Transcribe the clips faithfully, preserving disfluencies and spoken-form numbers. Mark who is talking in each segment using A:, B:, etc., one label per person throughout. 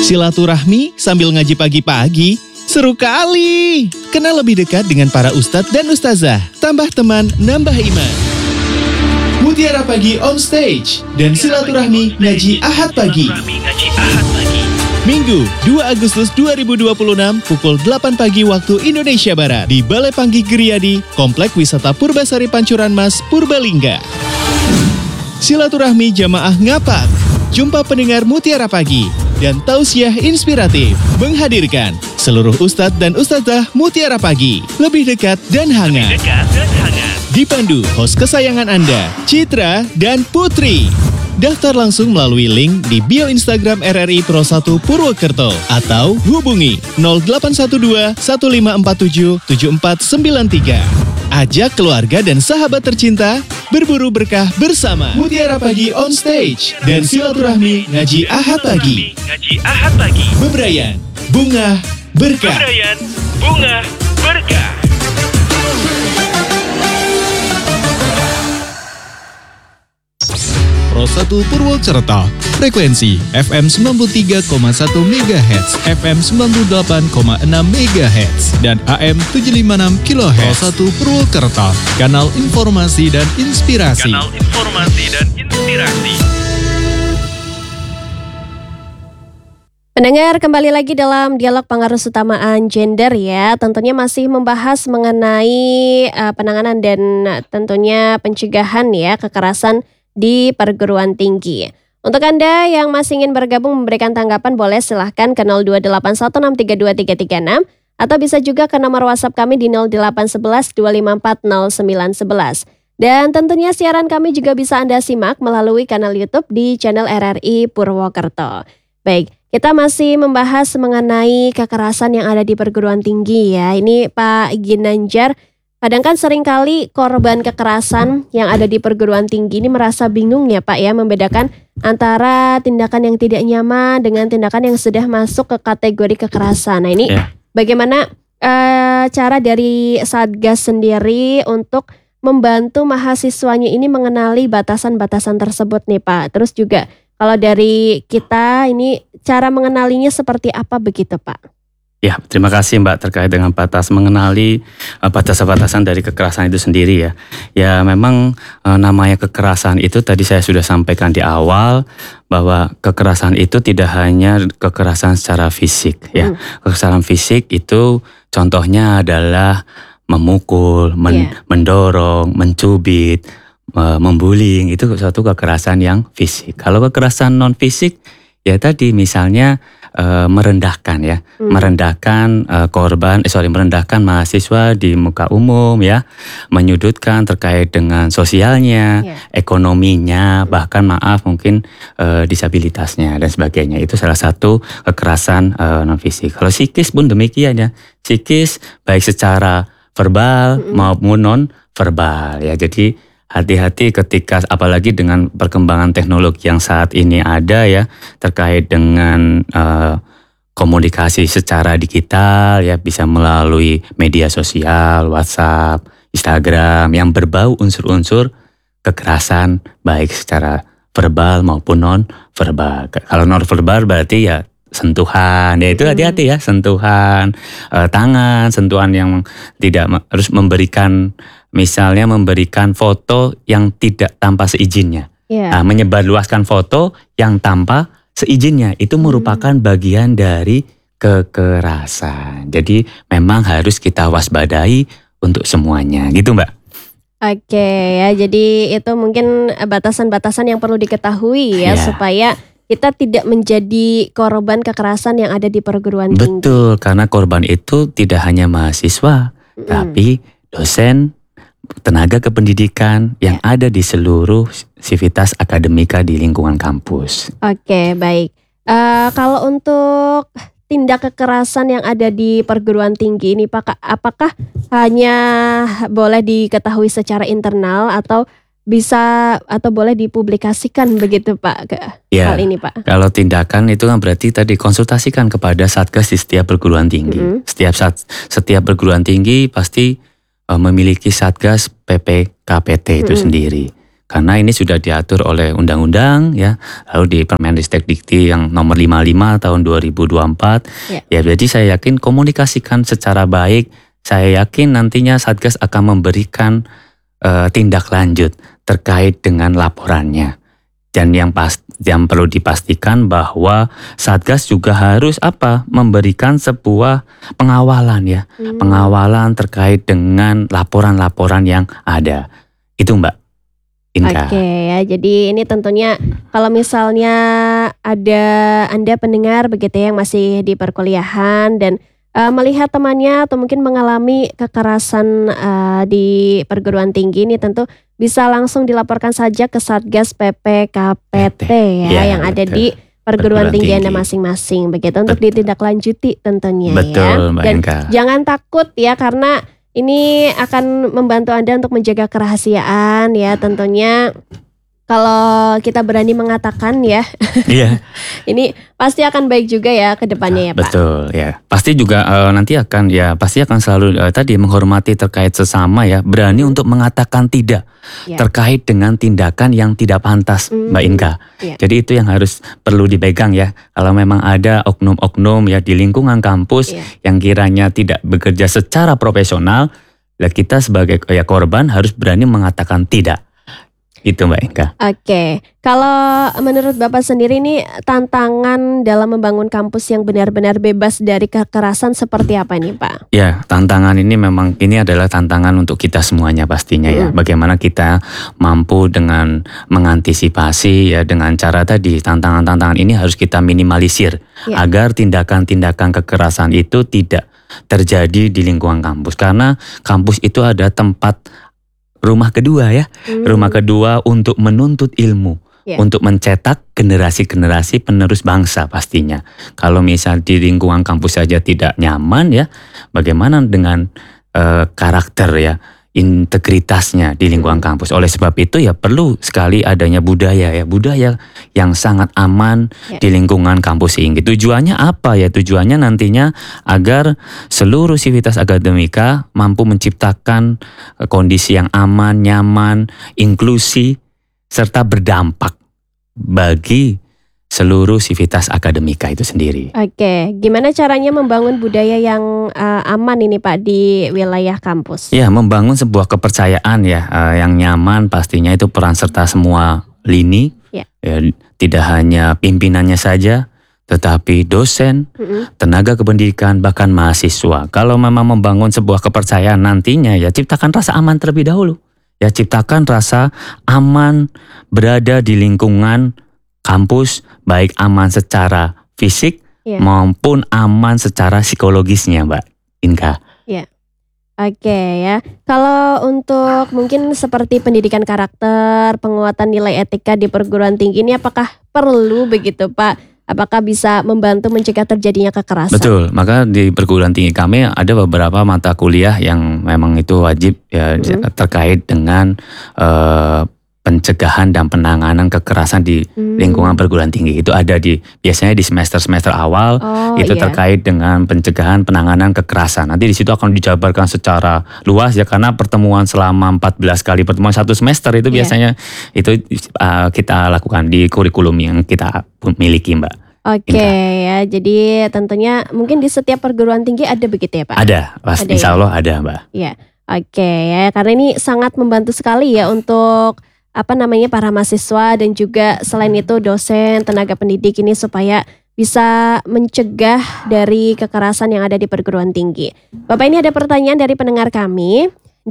A: Silaturahmi sambil ngaji pagi-pagi, seru kali. Kenal lebih dekat dengan para ustadz dan ustazah, tambah teman, nambah iman. Mutiara Pagi on stage dan silaturahmi ngaji Ahad pagi. Minggu dua Agustus dua ribu dua puluh enam pukul delapan pagi waktu Indonesia Barat di Balai Panggih Geriyadi, Komplek Wisata Purbasari Pancuran Mas, Purbalingga. Silaturahmi jamaah ngapak, jumpa pendengar Mutiara Pagi, dan tausiah inspiratif menghadirkan seluruh ustadz dan ustazah Mutiara Pagi. Lebih dekat dan hangat. Lebih dekat dan hangat. Dipandu host kesayangan Anda, Citra dan Putri. Daftar langsung melalui link di bio Instagram R R I Pro satu Purwokerto atau hubungi nol delapan satu dua satu lima empat tujuh tujuh empat sembilan tiga. Ajak keluarga dan sahabat tercinta berburu berkah bersama Mutiara Pagi on stage dan silaturahmi ngaji Ahad pagi. Ngaji Ahad pagi. Bebrayan, bunga, berkah. Bebrayan, bunga, berkah. Pro satu Purwokerto, frekuensi F M sembilan puluh tiga koma satu megahertz, F M sembilan puluh delapan koma enam megahertz, dan A M tujuh ratus lima puluh enam kilohertz. Pro satu Purwokerto, kanal informasi dan inspirasi. Kanal informasi dan inspirasi.
B: Pendengar, kembali lagi dalam dialog pengarus utamaan gender ya. Tentunya masih membahas mengenai uh, penanganan dan uh, tentunya pencegahan ya kekerasan di perguruan tinggi. Untuk Anda yang masih ingin bergabung memberikan tanggapan, boleh silahkan ke nol dua delapan satu enam tiga dua tiga tiga enam atau bisa juga ke nomor WhatsApp kami di nol delapan satu satu dua lima empat nol sembilan satu satu. Dan tentunya siaran kami juga bisa Anda simak melalui kanal YouTube di channel R R I Purwokerto. Baik, kita masih membahas mengenai kekerasan yang ada di perguruan tinggi ya. Ini Pak Ginanjar, kadang kan seringkali korban kekerasan yang ada di perguruan tinggi ini merasa bingung ya Pak ya, membedakan antara tindakan yang tidak nyaman dengan tindakan yang sudah masuk ke kategori kekerasan. Nah ini yeah. bagaimana uh, cara dari Satgas sendiri untuk membantu mahasiswanya ini mengenali batasan-batasan tersebut nih Pak. Terus juga kalau dari kita ini cara mengenalinya seperti apa begitu Pak?
C: Ya, terima kasih Mbak terkait dengan batas mengenali uh, batasan-batasan dari kekerasan itu sendiri ya. Ya memang uh, namanya kekerasan itu tadi saya sudah sampaikan di awal bahwa kekerasan itu tidak hanya kekerasan secara fisik ya. Hmm. Kekerasan fisik itu contohnya adalah memukul, men- yeah. mendorong, mencubit, uh, membullying, itu suatu kekerasan yang fisik. Kalau kekerasan non fisik ya tadi misalnya Uh, merendahkan ya, hmm. merendahkan uh, korban, eh, sorry merendahkan mahasiswa di muka umum ya, menyudutkan terkait dengan sosialnya, yeah. ekonominya, bahkan maaf mungkin uh, disabilitasnya dan sebagainya. Itu salah satu kekerasan uh, non fisik. Kalau psikis pun demikian ya, psikis baik secara verbal hmm. maupun non verbal ya. Jadi hati-hati ketika apalagi dengan perkembangan teknologi yang saat ini ada ya terkait dengan uh, komunikasi secara digital ya, bisa melalui media sosial, WhatsApp, Instagram yang berbau unsur-unsur kekerasan baik secara verbal maupun non verbal. Kalau non verbal berarti ya sentuhan, ya itu hati-hati ya, sentuhan uh, tangan, sentuhan yang tidak harus memberikan, misalnya memberikan foto yang tidak tanpa seizinnya, yeah. nah, menyebarluaskan foto yang tanpa seizinnya, itu merupakan hmm. bagian dari kekerasan. Jadi memang harus kita waspadai untuk semuanya, gitu Mbak.
B: Oke ya, jadi itu mungkin batasan-batasan yang perlu diketahui ya, yeah. supaya kita tidak menjadi korban kekerasan yang ada di perguruan tinggi.
C: Betul, karena korban itu tidak hanya mahasiswa, mm. tapi dosen, tenaga kependidikan yang ya. ada di seluruh sivitas akademika di lingkungan kampus.
B: Oke, baik. Uh, kalau untuk tindak kekerasan yang ada di perguruan tinggi ini, Pak, apakah hanya boleh diketahui secara internal atau bisa atau boleh dipublikasikan begitu Pak ke
C: ya,
B: hal ini Pak?
C: Kalau tindakan itu kan berarti tadi konsultasikan kepada Satgas di setiap perguruan tinggi. Mm-hmm. Setiap sat, setiap perguruan tinggi pasti uh, memiliki Satgas P P K P T itu mm-hmm. sendiri. Karena ini sudah diatur oleh undang-undang ya, lalu di Permendikti yang nomor lima puluh lima tahun dua ribu dua puluh empat. Ya. ya jadi saya yakin komunikasikan secara baik. Saya yakin nantinya Satgas akan memberikan uh, tindak lanjut terkait dengan laporannya. Dan yang pas yang perlu dipastikan bahwa Satgas juga harus apa? Memberikan sebuah pengawalan ya. Hmm. Pengawalan terkait dengan laporan-laporan yang ada. Itu Mbak Inka.
B: Oke ya, jadi ini tentunya kalau misalnya ada Anda pendengar begitu ya yang masih di perkuliahan dan uh, melihat temannya atau mungkin mengalami kekerasan uh, di perguruan tinggi, ini tentu bisa langsung dilaporkan saja ke Satgas P P K P T ya, ya yang betul. ada di perguruan, perguruan tinggi, tinggi Anda masing-masing begitu untuk betul. ditindaklanjuti tentunya
C: betul,
B: ya.
C: Mbak
B: Dan
C: Inka.
B: jangan takut ya, karena ini akan membantu Anda untuk menjaga kerahasiaan ya tentunya. Kalau kita berani mengatakan ya,
C: iya.
B: ini pasti akan baik juga ya ke depannya ya Pak.
C: Betul ya, pasti juga uh, nanti akan ya pasti akan selalu uh, tadi menghormati terkait sesama ya, berani hmm. untuk mengatakan tidak ya. terkait dengan tindakan yang tidak pantas hmm. Mbak Inka. Ya. Jadi itu yang harus perlu dipegang ya. Kalau memang ada oknum-oknum ya di lingkungan kampus ya. yang kiranya tidak bekerja secara profesional, ya kita sebagai ya korban harus berani mengatakan tidak. Itu Mbak Inka.
B: Oke, kalau menurut Bapak sendiri ini tantangan dalam membangun kampus yang benar-benar bebas dari kekerasan seperti apa nih Pak?
C: Ya, tantangan ini memang ini adalah tantangan untuk kita semuanya pastinya ya. Hmm. Bagaimana kita mampu dengan mengantisipasi ya dengan cara tadi, tantangan-tantangan ini harus kita minimalisir ya. agar tindakan-tindakan kekerasan itu tidak terjadi di lingkungan kampus. Karena kampus itu ada tempat rumah kedua ya, hmm. rumah kedua untuk menuntut ilmu, yeah. untuk mencetak generasi-generasi penerus bangsa pastinya. Kalau misal di lingkungan kampus saja tidak nyaman ya, bagaimana dengan uh, karakter ya, integritasnya di lingkungan kampus. Oleh sebab itu ya perlu sekali adanya budaya ya, budaya yang sangat aman ya. di lingkungan kampus ini. Tujuannya apa ya? Tujuannya nantinya agar seluruh sivitas akademika mampu menciptakan kondisi yang aman, nyaman, inklusi, serta berdampak bagi seluruh sivitas akademika itu sendiri.
B: Oke, gimana caranya membangun budaya yang uh, aman ini Pak di wilayah kampus?
C: Ya, membangun sebuah kepercayaan ya uh, yang nyaman pastinya itu peran serta semua lini. Ya. Ya, tidak hanya pimpinannya saja, tetapi dosen, mm-hmm. tenaga kependidikan, bahkan mahasiswa. Kalau memang membangun sebuah kepercayaan nantinya ya ciptakan rasa aman terlebih dahulu. Ya, ciptakan rasa aman berada di lingkungan kampus, baik aman secara fisik yeah. maupun aman secara psikologisnya Mbak Inka.
B: Iya. Oke ya. Kalau untuk mungkin seperti pendidikan karakter, penguatan nilai etika di perguruan tinggi ini apakah perlu begitu Pak? Apakah bisa membantu mencegah terjadinya kekerasan?
C: Betul, maka di perguruan tinggi kami ada beberapa mata kuliah yang memang itu wajib ya mm-hmm. terkait dengan uh, pencegahan dan penanganan kekerasan di hmm. lingkungan perguruan tinggi. Itu ada di biasanya di semester-semester awal oh, itu iya. terkait dengan pencegahan penanganan kekerasan. Nanti di situ akan dijabarkan secara luas ya, karena pertemuan selama empat belas kali pertemuan satu semester itu yeah. biasanya itu uh, kita lakukan di kurikulum yang kita miliki Mbak.
B: Oke okay, ya, jadi tentunya mungkin di setiap perguruan tinggi ada begitu ya Pak?
C: Ada, pasti insya Allah ya? ada Mbak.
B: Iya, oke okay, ya, karena ini sangat membantu sekali ya untuk apa namanya para mahasiswa dan juga selain itu dosen, tenaga pendidik ini supaya bisa mencegah dari kekerasan yang ada di perguruan tinggi. Bapak, ini ada pertanyaan dari pendengar kami,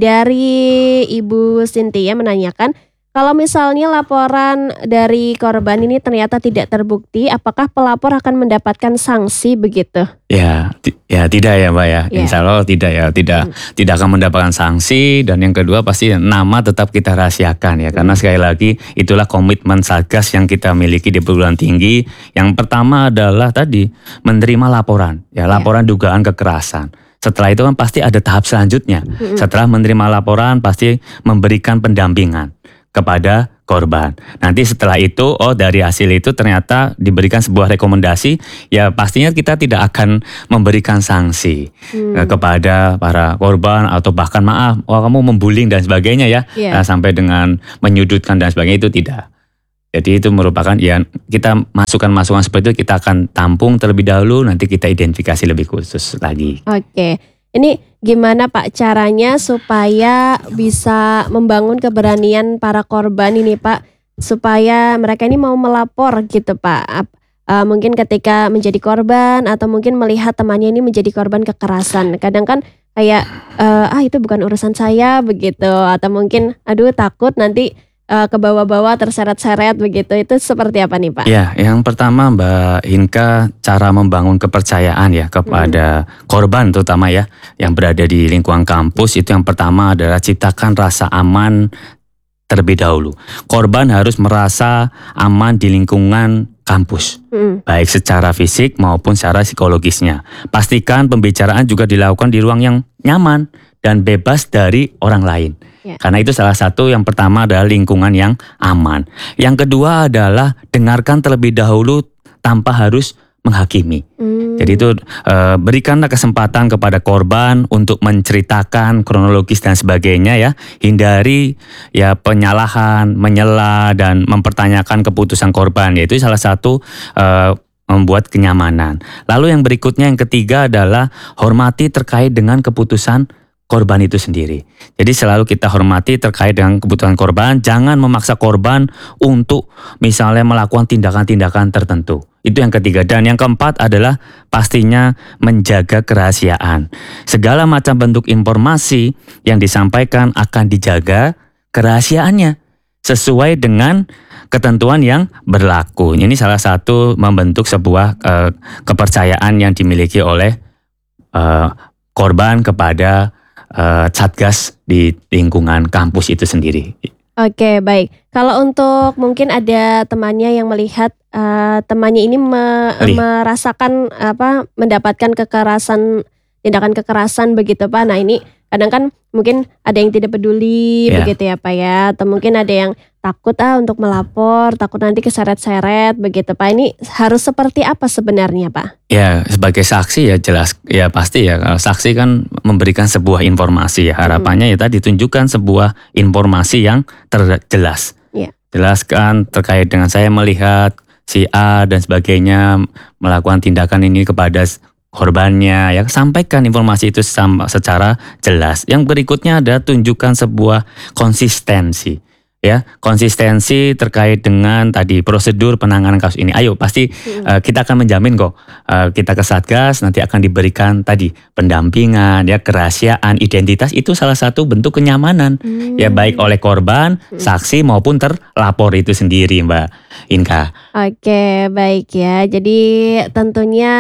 B: dari Ibu Cynthia menanyakan, kalau misalnya laporan dari korban ini ternyata tidak terbukti, apakah pelapor akan mendapatkan sanksi begitu?
C: Ya, t- ya tidak ya Mbak ya, ya. Insya Allah tidak ya, tidak hmm. tidak akan mendapatkan sanksi. Dan yang kedua pasti nama tetap kita rahasiakan ya, hmm. karena sekali lagi itulah komitmen Satgas yang kita miliki di perguruan tinggi. Yang pertama adalah tadi menerima laporan, ya laporan ya. dugaan kekerasan. Setelah itu kan pasti ada tahap selanjutnya. Hmm. Setelah menerima laporan pasti memberikan pendampingan kepada korban. Nanti setelah itu, oh dari hasil itu ternyata diberikan sebuah rekomendasi, ya pastinya kita tidak akan memberikan sanksi hmm. kepada para korban atau bahkan maaf, oh kamu membullying dan sebagainya ya, yeah. nah, sampai dengan menyudutkan dan sebagainya, itu tidak. Jadi itu merupakan ya kita masukan-masukan seperti itu kita akan tampung terlebih dahulu, nanti kita identifikasi lebih khusus lagi.
B: Oke, ini gimana Pak caranya supaya bisa membangun keberanian para korban ini Pak, supaya mereka ini mau melapor gitu Pak, uh, mungkin ketika menjadi korban atau mungkin melihat temannya ini menjadi korban kekerasan. Kadang kan kayak uh, ah itu bukan urusan saya begitu, atau mungkin aduh takut nanti Uh, ke bawah-bawah terseret-seret begitu. Itu seperti apa nih Pak?
C: Ya, yang pertama Mbak Inka, cara membangun kepercayaan ya kepada hmm. korban terutama ya yang berada di lingkungan kampus, itu yang pertama adalah ciptakan rasa aman terlebih dahulu. Korban harus merasa aman di lingkungan kampus, hmm. baik secara fisik maupun secara psikologisnya. Pastikan pembicaraan juga dilakukan di ruang yang nyaman dan bebas dari orang lain. Ya. Karena itu salah satu yang pertama adalah lingkungan yang aman. Yang kedua adalah dengarkan terlebih dahulu tanpa harus menghakimi. Hmm. Jadi itu e, berikanlah kesempatan kepada korban untuk menceritakan kronologis dan sebagainya ya. Hindari ya penyalahan, menyela dan mempertanyakan keputusan korban. Yaitu salah satu e, membuat kenyamanan. Lalu yang berikutnya yang ketiga adalah hormati terkait dengan keputusan korban itu sendiri. Jadi selalu kita hormati terkait dengan kebutuhan korban, jangan memaksa korban untuk misalnya melakukan tindakan-tindakan tertentu. Itu yang ketiga. Dan yang keempat adalah pastinya menjaga kerahasiaan. Segala macam bentuk informasi yang disampaikan akan dijaga kerahasiaannya sesuai dengan ketentuan yang berlaku. Ini salah satu membentuk sebuah uh, kepercayaan yang dimiliki oleh uh, korban kepada Uh, satgas di lingkungan kampus itu sendiri.
B: Oke, baik. Kalau untuk mungkin ada temannya yang melihat uh, temannya ini me, merasakan apa mendapatkan kekerasan, tindakan kekerasan begitu Pak. Nah ini kadang kan mungkin ada yang tidak peduli yeah. begitu ya Pak ya, atau mungkin ada yang takut ah untuk melapor, takut nanti keseret-seret begitu Pak. Ini harus seperti apa sebenarnya Pak? Ya sebagai saksi ya jelas ya pasti ya, kalau saksi kan memberikan sebuah informasi ya, harapannya hmm. ya tadi tunjukkan sebuah informasi yang terjelas. Yeah. Jelaskan terkait dengan saya melihat si A dan sebagainya melakukan tindakan ini kepada korbannya ya, sampaikan informasi itu secara jelas. Yang berikutnya ada tunjukkan sebuah konsistensi ya, konsistensi terkait dengan tadi prosedur penanganan kasus ini. Ayo pasti hmm. uh, kita akan menjamin kok uh, kita ke Satgas nanti akan diberikan tadi pendampingan ya, kerahasiaan, identitas itu salah satu bentuk kenyamanan hmm. ya, baik oleh korban, hmm. saksi maupun terlapor itu sendiri Mbak Inka. Oke, baik ya. Jadi tentunya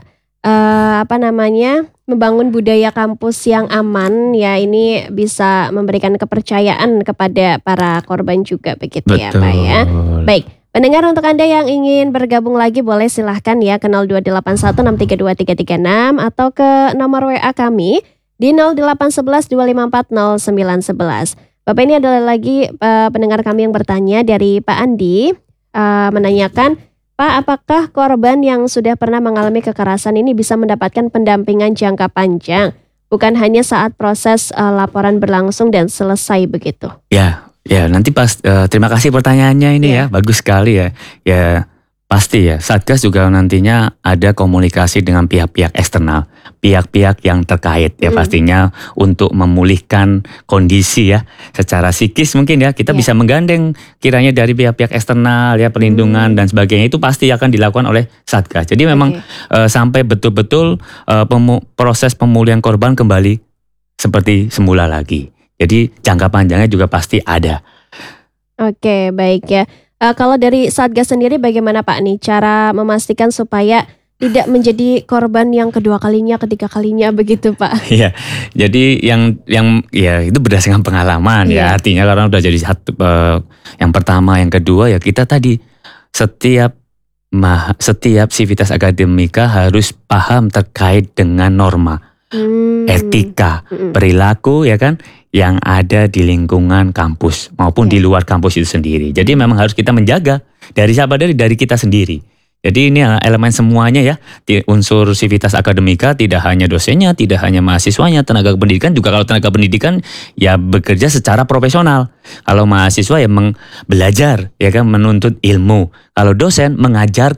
B: Uh, apa namanya membangun budaya kampus yang aman ya, ini bisa memberikan kepercayaan kepada para korban juga begitu. Betul. Ya Pak ya. Baik, pendengar, untuk Anda yang ingin bergabung lagi boleh silahkan ya ke nol dua delapan satu enam tiga dua tiga tiga enam atau ke nomor W A kami di nol delapan satu satu dua lima empat nol sembilan satu satu. Bapak, ini adalah lagi uh, pendengar kami yang bertanya dari Pak Andi uh, menanyakan, Pak, apakah korban yang sudah pernah mengalami kekerasan ini bisa mendapatkan pendampingan jangka panjang, bukan hanya saat proses uh, laporan berlangsung dan selesai begitu? Ya, ya nanti pas. Uh, terima kasih pertanyaannya ini ya. ya, bagus sekali ya. Ya pasti ya, Satgas juga nantinya ada komunikasi dengan pihak-pihak eksternal, pihak-pihak yang terkait ya, hmm. pastinya untuk memulihkan kondisi ya secara psikis mungkin ya, kita yeah. bisa menggandeng kiranya dari pihak-pihak eksternal ya, perlindungan hmm. dan sebagainya, itu pasti akan dilakukan oleh Satgas. Jadi memang okay. uh, sampai betul-betul uh, pemu- proses pemulihan korban kembali seperti semula lagi. Jadi jangka panjangnya juga pasti ada. Oke, okay, baik ya. Uh, kalau dari Satgas sendiri bagaimana Pak nih cara memastikan supaya tidak menjadi korban yang kedua kalinya, ketiga kalinya begitu Pak? Iya, jadi yang yang ya itu berdasarkan pengalaman yeah. ya, artinya karena udah jadi satu uh, yang pertama, yang kedua ya kita tadi setiap mah, setiap sivitas akademika harus paham terkait dengan norma, hmm. etika, hmm. perilaku ya kan,
C: yang ada di lingkungan kampus maupun
B: Oke.
C: di luar kampus itu sendiri. Jadi memang harus kita menjaga dari siapa dari dari kita sendiri. Jadi ini elemen semuanya ya, di unsur sivitas akademika tidak hanya dosennya, tidak hanya mahasiswanya, tenaga pendidikan juga. Kalau tenaga pendidikan ya bekerja secara profesional. Kalau mahasiswa ya meng- belajar ya kan, menuntut ilmu. Kalau dosen mengajar